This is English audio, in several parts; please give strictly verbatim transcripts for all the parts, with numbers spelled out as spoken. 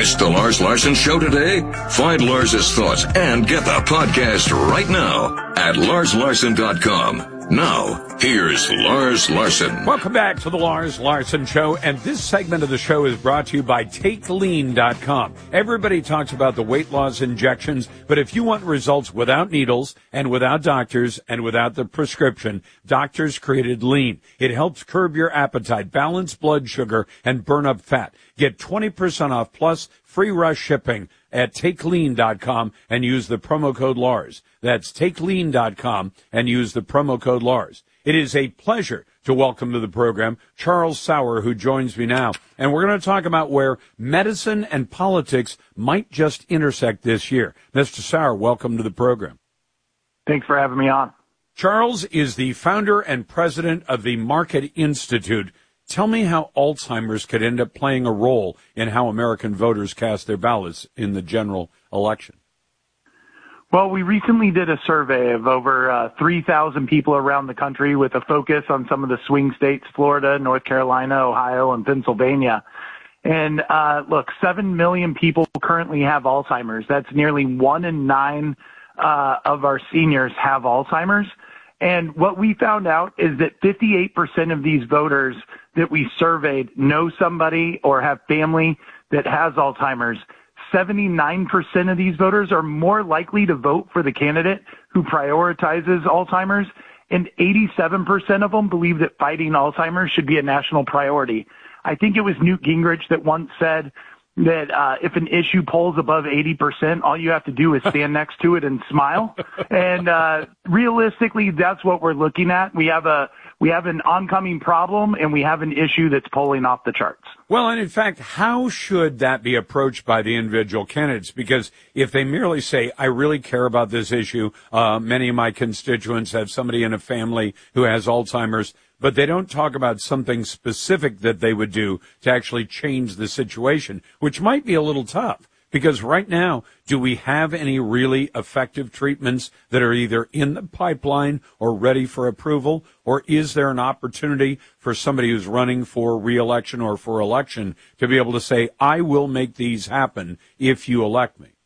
Missed the Lars Larson Show today? Find Lars's thoughts and get the podcast right now at lars larson dot com. Now, here's Lars Larson. Welcome back to the Lars Larson Show, and this segment of the show is brought to you by take lean dot com. Everybody talks about the weight loss injections, but if you want results without needles and without doctors and without the prescription, doctors created Lean. It helps curb your appetite, balance blood sugar, and burn up fat. Get twenty percent off plus free rush shipping at take lean dot com and use the promo code Lars. That's take lean dot com and use the promo code Lars. It is a pleasure to welcome to the program Charles Sauer, who joins me now. And we're going to talk about where medicine and politics might just intersect this year. Mister Sauer, welcome to the program. Thanks for having me on. Charles is the founder and president of the Market Institute. Tell me how Alzheimer's could end up playing a role in how American voters cast their ballots in the general election. Well, we recently did a survey of over uh, three thousand people around the country with a focus on some of the swing states, Florida, North Carolina, Ohio, and Pennsylvania. And uh, look, seven million people currently have Alzheimer's. That's nearly one in nine uh, of our seniors have Alzheimer's. And what we found out is that fifty-eight percent of these voters that we surveyed know somebody or have family that has Alzheimer's. seventy-nine percent of these voters are more likely to vote for the candidate who prioritizes Alzheimer's, and eighty-seven percent of them believe that fighting Alzheimer's should be a national priority. I think it was Newt Gingrich that once said that uh, if an issue polls above eighty percent, all you have to do is stand next to it and smile. And uh, realistically, that's what we're looking at. We have a we have an oncoming problem, and we have an issue that's polling off the charts. Well, and in fact, how should that be approached by the individual candidates? Because if they merely say, I really care about this issue, uh, many of my constituents have somebody in a family who has Alzheimer's, but they don't talk about something specific that they would do to actually change the situation, which might be a little tough. Because right now, do we have any really effective treatments that are either in the pipeline or ready for approval? Or is there an opportunity for somebody who's running for re-election or for election to be able to say, I will make these happen if you elect me?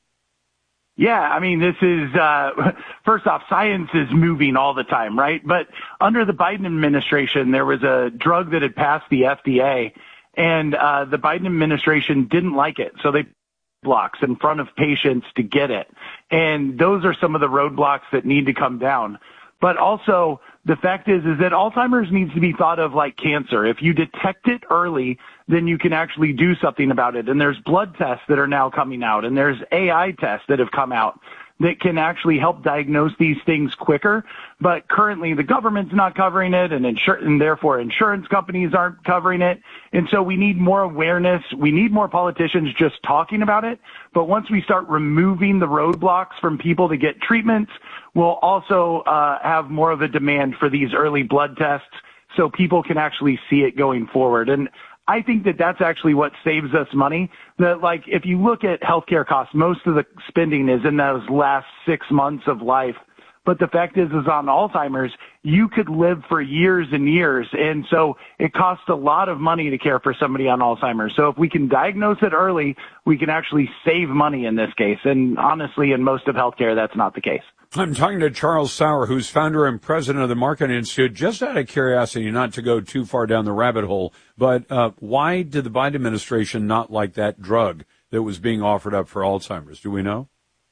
Yeah, I mean, this is, uh, first off, science is moving all the time, right? But under the Biden administration, there was a drug that had passed the F D A, and uh, the Biden administration didn't like it. So they blocks in front of patients to get it. And those are some of the roadblocks that need to come down. But also, the fact is, is that Alzheimer's needs to be thought of like cancer. If you detect it early, then you can actually do something about it. And there's blood tests that are now coming out, and there's A I tests that have come out that can actually help diagnose these things quicker. But currently, the government's not covering it, and, insur- and therefore insurance companies aren't covering it. And so we need more awareness. We need more politicians just talking about it. But once we start removing the roadblocks from people to get treatments, we'll also uh, have more of a demand for these early blood tests so people can actually see it going forward. And I think that that's actually what saves us money. That, like, if you look at healthcare costs, most of the spending is in those last six months of life. But the fact is, is on Alzheimer's, you could live for years and years. And so it costs a lot of money to care for somebody on Alzheimer's. So if we can diagnose it early, we can actually save money in this case. And honestly, in most of healthcare, that's not the case. I'm talking to Charles Sauer, who's founder and president of the Market Institute. Just out of curiosity, not to go too far down the rabbit hole, but uh, why did the Biden administration not like that drug that was being offered up for Alzheimer's? Do we know?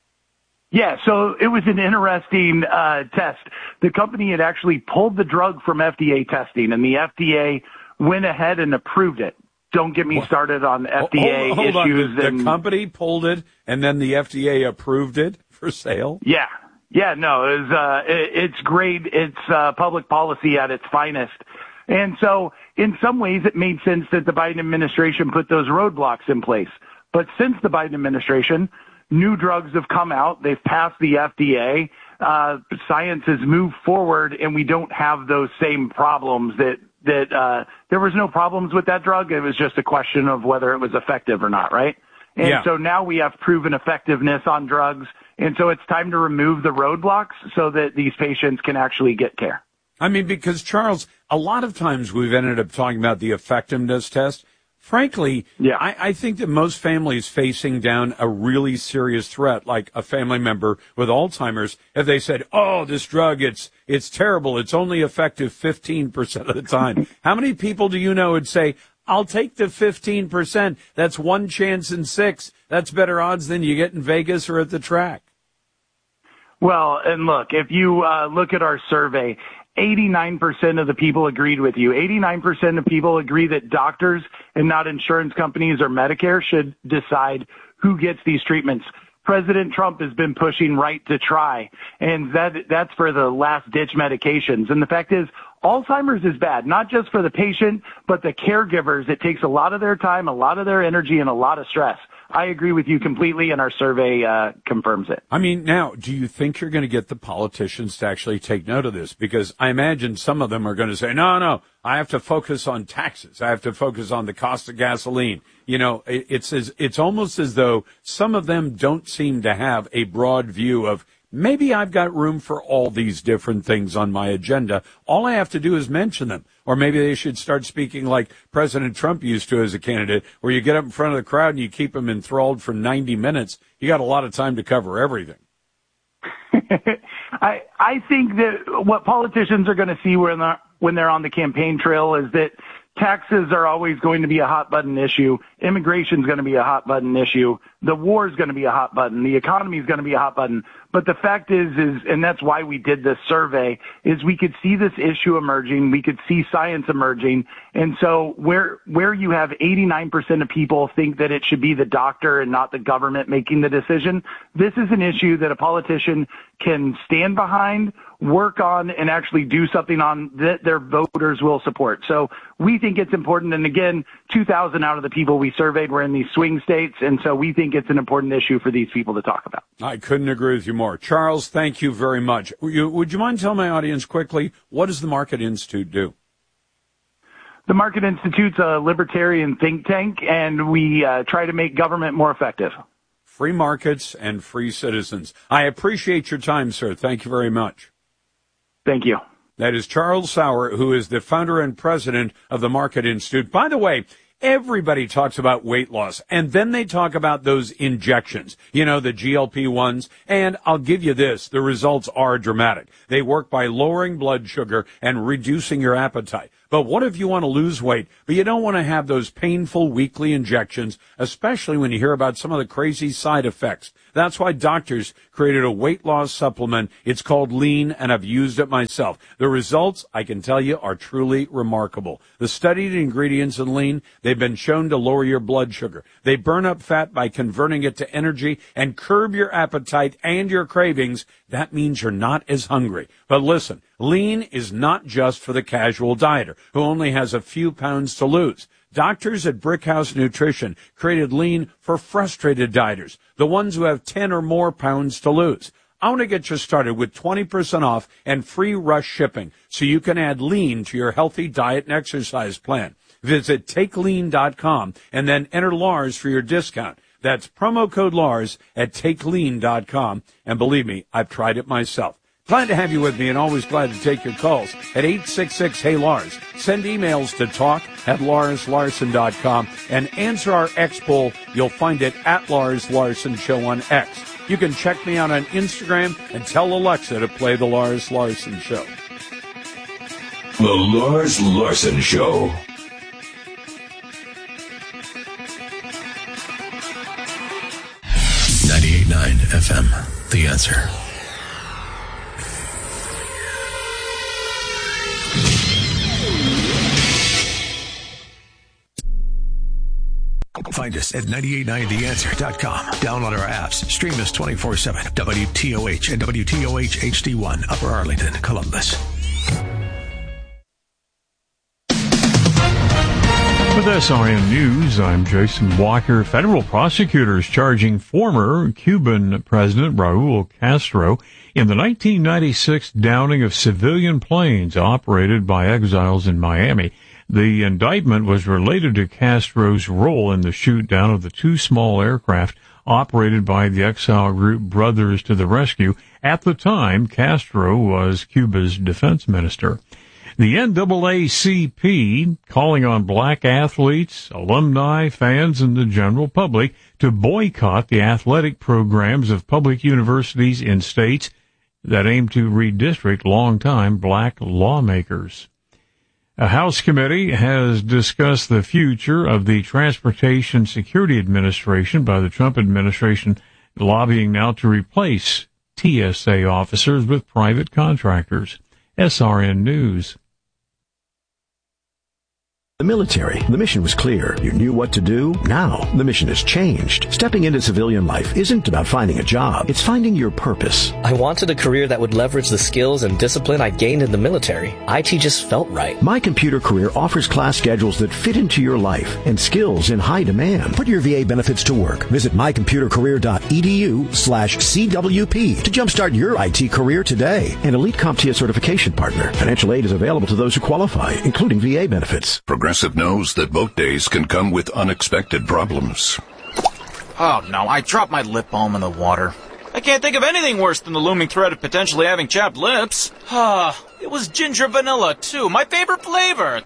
Yeah, so it was an interesting uh, test. The company had actually pulled the drug from F D A testing, and the F D A went ahead and approved it. Don't get me started on F D A hold, hold issues. On. The, and, the company pulled it, and then the F D A approved it for sale? Yeah. Yeah, no, it was, uh, it, it's great. It's uh, public policy at its finest. And so in some ways it made sense that the Biden administration put those roadblocks in place. But since the Biden administration, new drugs have come out. They've passed the F D A. Uh, science has moved forward, and we don't have those same problems that, that uh, there was no problems with that drug. It was just a question of whether it was effective or not, right? And yeah. so now we have proven effectiveness on drugs. And so it's time to remove the roadblocks so that these patients can actually get care. I mean, because, Charles, a lot of times we've ended up talking about the effectiveness test. Frankly, yeah. I, I think that most families facing down a really serious threat, like a family member with Alzheimer's, if they said, oh, this drug, it's it's terrible, it's only effective fifteen percent of the time. How many people do you know would say, I'll take the fifteen percent. That's one chance in six. That's better odds than you get in Vegas or at the track. Well, and look, if you uh, look at our survey, eighty-nine percent of the people agreed with you. eighty-nine percent of people agree that doctors and not insurance companies or Medicare should decide who gets these treatments. President Trump has been pushing right to try, and that that's for the last-ditch medications. And the fact is, Alzheimer's is bad, not just for the patient, but the caregivers. It takes a lot of their time, a lot of their energy, and a lot of stress. I agree with you completely, and our survey uh, confirms it. I mean, now, do you think you're going to get the politicians to actually take note of this? Because I imagine some of them are going to say, no, no, I have to focus on taxes. I have to focus on the cost of gasoline. You know, it, it's as, it's almost as though some of them don't seem to have a broad view of, maybe I've got room for all these different things on my agenda. All I have to do is mention them. Or maybe they should start speaking like President Trump used to as a candidate, where you get up in front of the crowd and you keep them enthralled for ninety minutes. You got a lot of time to cover everything. I I think that what politicians are going to see when they're, when they're on the campaign trail is that taxes are always going to be a hot button issue. Immigration is going to be a hot button issue. The war is going to be a hot button. The economy is going to be a hot button. But the fact is, is, and that's why we did this survey, is we could see this issue emerging. We could see science emerging. And so where, where you have eighty-nine percent of people think that it should be the doctor and not the government making the decision, this is an issue that a politician can stand behind, work on, and actually do something on that their voters will support. So we think it's important. And again, two thousand out of the people we surveyed were in these swing states. And so we think it's an important issue for these people to talk about. I couldn't agree with you more. Charles, thank you very much. Would you, would you mind telling my audience quickly, what does the Market Institute do? The Market Institute's a libertarian think tank, and we uh, try to make government more effective. Free markets and free citizens. I appreciate your time, sir. Thank you very much. Thank you. That is Charles Sauer, who is the founder and president of the Market Institute. By the way, everybody talks about weight loss, and then they talk about those injections, you know, the G L P ones. And I'll give you this, the results are dramatic. They work by lowering blood sugar and reducing your appetite. But what if you want to lose weight, but you don't want to have those painful weekly injections, especially when you hear about some of the crazy side effects? That's why doctors created a weight loss supplement. It's called Lean, and I've used it myself. The results, I can tell you, are truly remarkable. The studied ingredients in Lean, they've been shown to lower your blood sugar. They burn up fat by converting it to energy and curb your appetite and your cravings. That means you're not as hungry. But listen, Lean is not just for the casual dieter who only has a few pounds to lose. Doctors at Brickhouse Nutrition created Lean for frustrated dieters, the ones who have ten or more pounds to lose. I want to get you started with twenty percent off and free rush shipping so you can add Lean to your healthy diet and exercise plan. Visit take lean dot com and then enter Lars for your discount. That's promo code Lars at take lean dot com. And believe me, I've tried it myself. Glad to have you with me, and always glad to take your calls at eight six six, hey Lars. Send emails to talk at lars larson dot com and answer our X poll. You'll find it at Lars Larson Show on X. You can check me out on Instagram and tell Alexa to play the Lars Larson Show. The Lars Larson Show. ninety-eight point nine F M, The Answer. Find us at nine eight nine the answer dot com. Download our apps. Stream us twenty-four seven. W T O H and W T O H H D one, Upper Arlington, Columbus. With S R N News, I'm Jason Walker. Federal prosecutors charging former Cuban President Raul Castro in the nineteen ninety-six downing of civilian planes operated by exiles in Miami. The indictment was related to Castro's role in the shoot-down of the two small aircraft operated by the exile group Brothers to the Rescue. At the time, Castro was Cuba's defense minister. The N double A C P calling on black athletes, alumni, fans, and the general public to boycott the athletic programs of public universities in states that aim to redistrict longtime black lawmakers. A House committee has discussed the future of the Transportation Security Administration by the Trump administration, lobbying now to replace T S A officers with private contractors. S R N News. The military, the mission was clear. You knew what to do. Now, the mission has changed. Stepping into civilian life isn't about finding a job. It's finding your purpose. I wanted a career that would leverage the skills and discipline I gained in the military. I T just felt right. My Computer Career offers class schedules that fit into your life and skills in high demand. Put your V A benefits to work. Visit mycomputercareer.edu slash CWP to jumpstart your I T career today. An Elite CompTIA certification partner. Financial aid is available to those who qualify, including V A benefits. Progressive knows that boat days can come with unexpected problems. Oh no, I dropped my lip balm in the water. I can't think of anything worse than the looming threat of potentially having chapped lips. Ah, it was ginger vanilla too, my favorite flavor.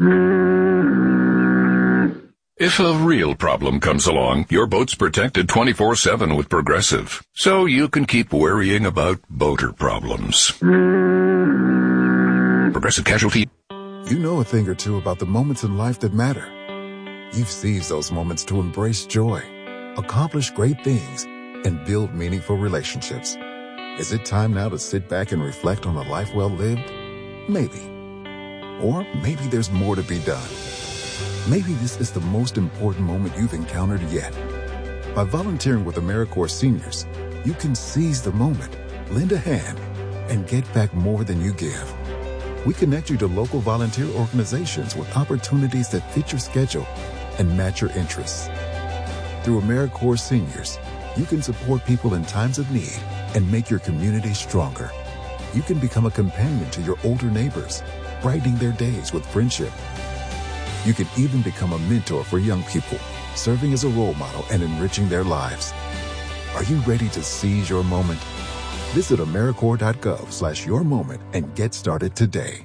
If a real problem comes along, your boat's protected twenty-four seven with Progressive, so you can keep worrying about boater problems. Progressive Casualty. You know a thing or two about the moments in life that matter. You've seized those moments to embrace joy, accomplish great things, and build meaningful relationships. Is it time now to sit back and reflect on a life well lived? Maybe. Or maybe there's more to be done. Maybe this is the most important moment you've encountered yet. By volunteering with AmeriCorps Seniors, you can seize the moment, lend a hand, and get back more than you give. We connect you to local volunteer organizations with opportunities that fit your schedule and match your interests. Through AmeriCorps Seniors, you can support people in times of need and make your community stronger. You can become a companion to your older neighbors, brightening their days with friendship. You can even become a mentor for young people, serving as a role model and enriching their lives. Are you ready to seize your moment? Visit AmeriCorps.gov slash your moment and get started today.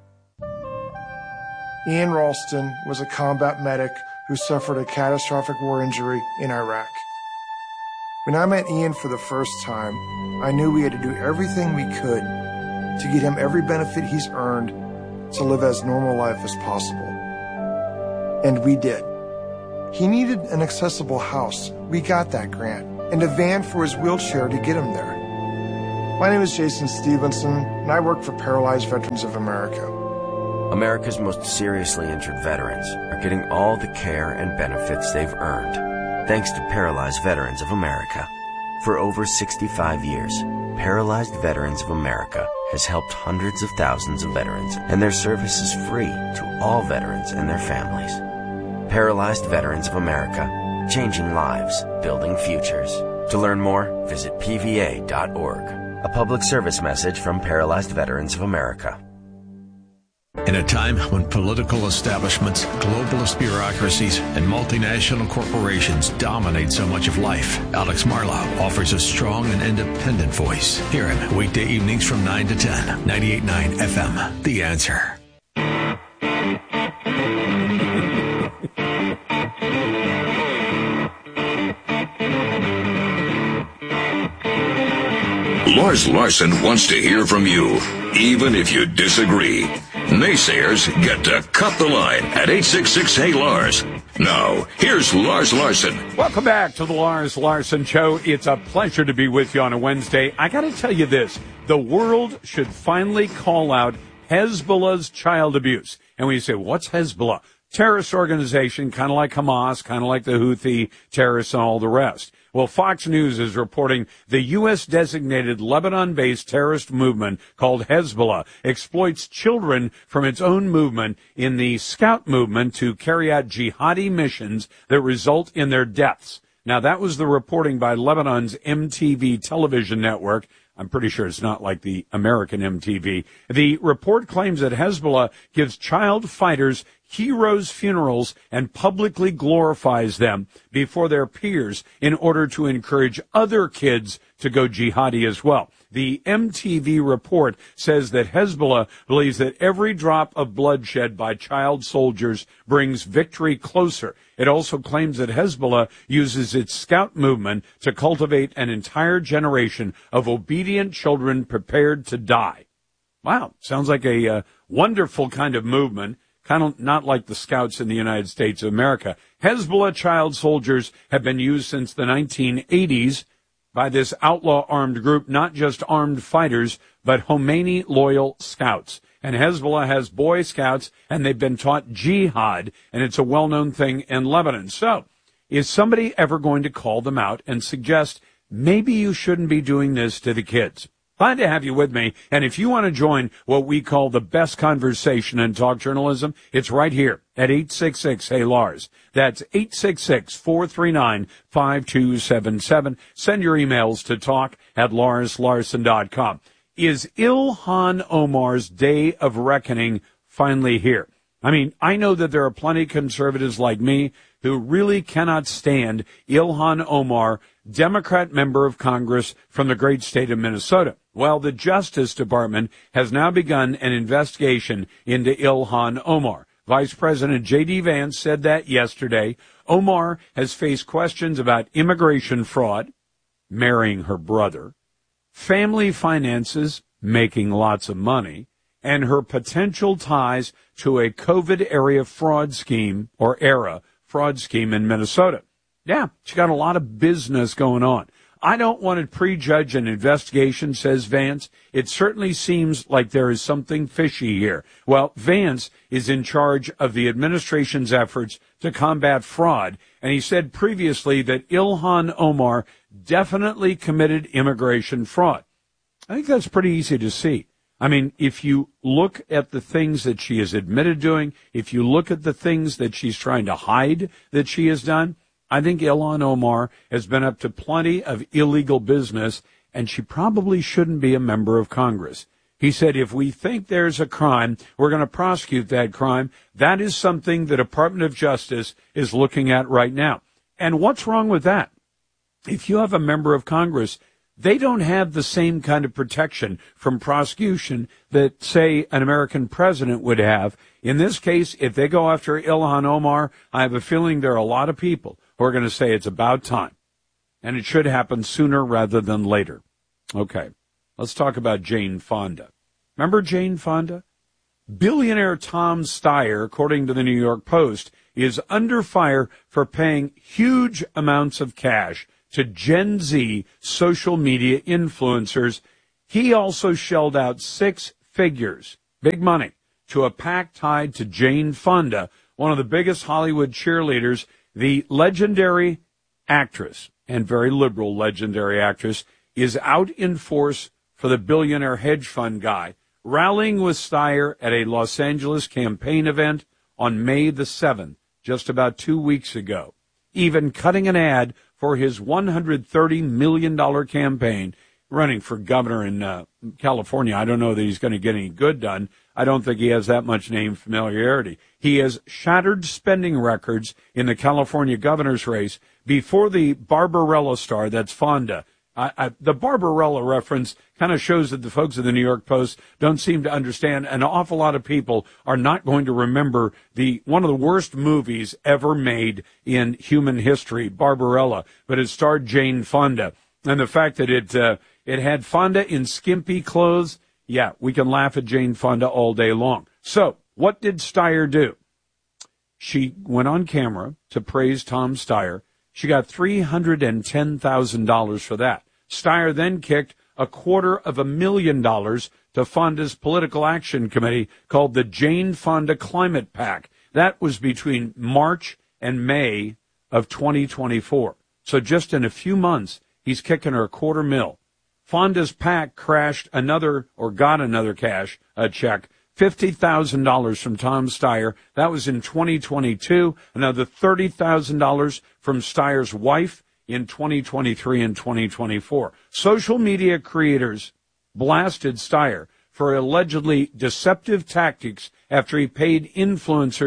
Ian Ralston was a combat medic who suffered a catastrophic war injury in Iraq. When I met Ian for the first time, I knew we had to do everything we could to get him every benefit he's earned to live as normal life as possible. And we did. He needed an accessible house. We got that grant. And a van for his wheelchair to get him there. My name is Jason Stevenson, and I work for Paralyzed Veterans of America. America's most seriously injured veterans are getting all the care and benefits they've earned, thanks to Paralyzed Veterans of America. For over sixty-five years, Paralyzed Veterans of America has helped hundreds of thousands of veterans, and their service is free to all veterans and their families. Paralyzed Veterans of America, changing lives, building futures. To learn more, visit P V A dot org. A public service message from Paralyzed Veterans of America. In a time when political establishments, globalist bureaucracies, and multinational corporations dominate so much of life, Alex Marlow offers a strong and independent voice. Hear him weekday evenings from nine to ten, ninety-eight point nine F M. The Answer. Lars Larson wants to hear from you, even if you disagree. Naysayers get to cut the line at eight six six, Hey Lars. Now, here's Lars Larson. Welcome back to the Lars Larson Show. It's a pleasure to be with you on a Wednesday. I got to tell you this. The world should finally call out Hezbollah's child abuse. And when you say, what's Hezbollah? Terrorist organization, kind of like Hamas, kind of like the Houthi terrorists and all the rest. Well, Fox News is reporting the U S designated Lebanon-based terrorist movement called Hezbollah exploits children from its own movement in the Scout movement to carry out jihadi missions that result in their deaths. Now, that was the reporting by Lebanon's M T V television network. I'm pretty sure it's not like the American M T V. The report claims that Hezbollah gives child fighters heroes' funerals and publicly glorifies them before their peers in order to encourage other kids to go jihadi as well. The M T V report says that Hezbollah believes that every drop of bloodshed by child soldiers brings victory closer. It also claims that Hezbollah uses its scout movement to cultivate an entire generation of obedient children prepared to die. Wow, sounds like a uh, wonderful kind of movement, kind of not like the Scouts in the United States of America. Hezbollah child soldiers have been used since the nineteen eighties by this outlaw armed group, not just armed fighters, but Khomeini-loyal scouts. And Hezbollah has Boy Scouts, and they've been taught jihad, and it's a well-known thing in Lebanon. So, is somebody ever going to call them out and suggest maybe you shouldn't be doing this to the kids? Glad to have you with me, and if you want to join what we call the best conversation in talk journalism, it's right here at eight six six, hey Lars. That's eight six six, four three nine, five two seven seven. Send your emails to talk at lars larson dot com. Is Ilhan Omar's day of reckoning finally here? I mean, I know that there are plenty of conservatives like me who really cannot stand Ilhan Omar, Democrat member of Congress from the great state of Minnesota. Well, the Justice Department has now begun an investigation into Ilhan Omar. Vice President J D. Vance said that yesterday. Omar has faced questions about immigration fraud, marrying her brother, family finances, making lots of money, and her potential ties to a COVID-era fraud scheme, or era fraud scheme in Minnesota. Yeah, she got a lot of business going on. I don't want to prejudge an investigation, says Vance. It certainly seems like there is something fishy here. Well, Vance is in charge of the administration's efforts to combat fraud, and he said previously that Ilhan Omar definitely committed immigration fraud. I think that's pretty easy to see. I mean, if you look at the things that she has admitted doing, if you look at the things that she's trying to hide that she has done, I think Ilhan Omar has been up to plenty of illegal business, and she probably shouldn't be a member of Congress. He said, if we think there's a crime, we're going to prosecute that crime. That is something the Department of Justice is looking at right now. And what's wrong with that? If you have a member of Congress, they don't have the same kind of protection from prosecution that, say, an American president would have. In this case, if they go after Ilhan Omar, I have a feeling there are a lot of people who are going to say it's about time. And it should happen sooner rather than later. Okay, let's talk about Jane Fonda. Remember Jane Fonda? Billionaire Tom Steyer, according to the New York Post, is under fire for paying huge amounts of cash to Gen Z social media influencers. He also shelled out six figures, big money, to a PAC tied to Jane Fonda, one of the biggest Hollywood cheerleaders. The legendary actress, and very liberal legendary actress, is out in force for the billionaire hedge fund guy, rallying with Steyer at a Los Angeles campaign event on May the seventh, just about two weeks ago, even cutting an ad for his one hundred thirty million dollars campaign running for governor in uh, California. I don't know that he's going to get any good done. I don't think he has that much name familiarity. He has shattered spending records in the California governor's race before the Barbarella star, that's Fonda. I, I, the Barbarella reference kind of shows that the folks at the New York Post don't seem to understand. An awful lot of people are not going to remember the one of the worst movies ever made in human history, Barbarella, but it starred Jane Fonda. And the fact that it uh, it had Fonda in skimpy clothes, yeah, we can laugh at Jane Fonda all day long. So, what did Steyer do? She went on camera to praise Tom Steyer. She got three hundred ten thousand dollars for that. Steyer then kicked a quarter of a million dollars to Fonda's political action committee called the Jane Fonda Climate PAC. That was between March and May of twenty twenty-four. So just in a few months, he's kicking her a quarter mil. Fonda's PAC crashed another, or got another cash, a check, fifty thousand dollars from Tom Steyer. That was in twenty twenty-two. Another thirty thousand dollars from Steyer's wife in twenty twenty-three and twenty twenty-four. Social media creators blasted Steyer for allegedly deceptive tactics after he paid influencers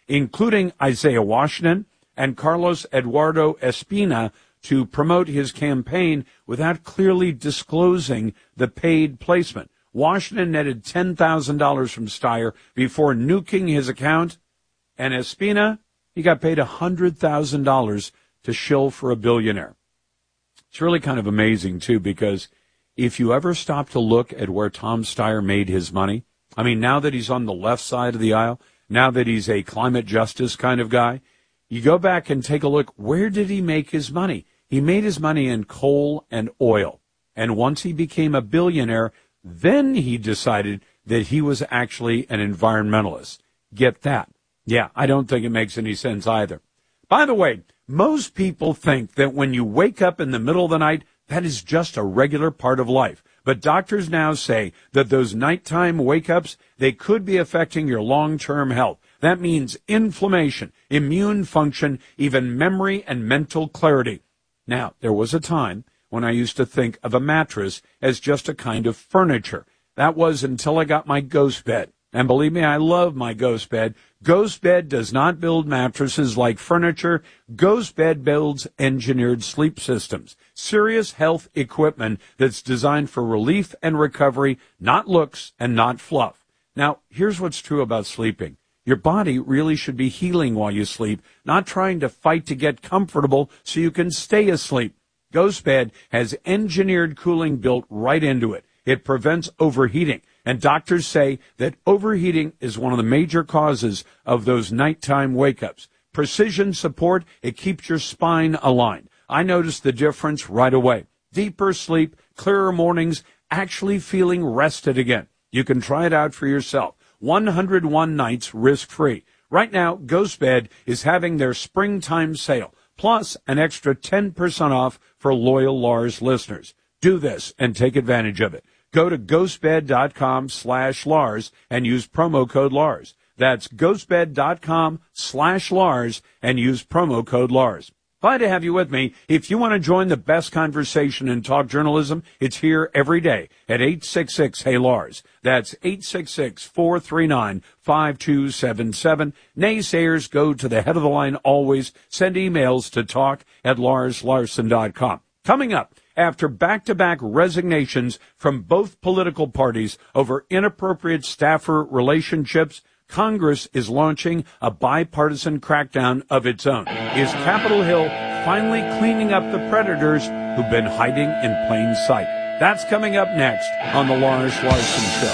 including Isaiah Washington and Carlos Eduardo Espina, to promote his campaign without clearly disclosing the paid placement. Washington netted ten thousand dollars from Steyer before nuking his account, and Espina, he got paid one hundred thousand dollars to shill for a billionaire. It's really kind of amazing, too, because if you ever stop to look at where Tom Steyer made his money, I mean, now that he's on the left side of the aisle, now that he's a climate justice kind of guy, you go back and take a look, where did he make his money? He made his money in coal and oil. And once he became a billionaire, then he decided that he was actually an environmentalist. Get that? Yeah, I don't think it makes any sense either. By the way, most people think that when you wake up in the middle of the night, that is just a regular part of life. But doctors now say that those nighttime wake-ups, they could be affecting your long-term health. That means inflammation, immune function, even memory and mental clarity. Now, there was a time when I used to think of a mattress as just a kind of furniture. That was until I got my ghost bed. And believe me, I love my ghost bed. Ghost Bed does not build mattresses like furniture. Ghost Bed builds engineered sleep systems. Serious health equipment that's designed for relief and recovery, not looks and not fluff. Now, here's what's true about sleeping. Your body really should be healing while you sleep, not trying to fight to get comfortable so you can stay asleep. Ghost Bed has engineered cooling built right into it. It prevents overheating, and doctors say that overheating is one of the major causes of those nighttime wake-ups. Precision support, it keeps your spine aligned. I noticed the difference right away. Deeper sleep, clearer mornings, actually feeling rested again. You can try it out for yourself. one hundred one nights risk-free. Right now, Ghost Bed is having their springtime sale, plus an extra ten percent off for loyal Lars listeners. Do this and take advantage of it. Go to ghostbed.com slash Lars and use promo code Lars. That's ghostbed.com slash Lars and use promo code Lars. Glad to have you with me. If you want to join the best conversation in talk journalism, it's here every day at eight six six, hey Lars. That's eight six six, four three nine, five two seven seven. Naysayers, go to the head of the line always. Send emails to talk at lars larson dot com. Coming up, after back-to-back resignations from both political parties over inappropriate staffer relationships, Congress is launching a bipartisan crackdown of its own. Is Capitol Hill finally cleaning up the predators who've been hiding in plain sight? That's coming up next on the Lars Larson Show.